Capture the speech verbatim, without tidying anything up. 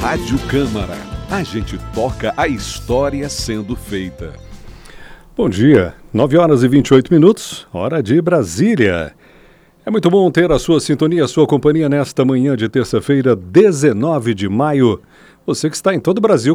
Rádio Câmara. A gente toca a história sendo feita. Bom dia, nove horas e vinte e oito minutos, hora de Brasília. É muito bom ter a sua sintonia, a sua companhia nesta manhã de terça-feira, dezenove de maio. Você que está em todo o Brasil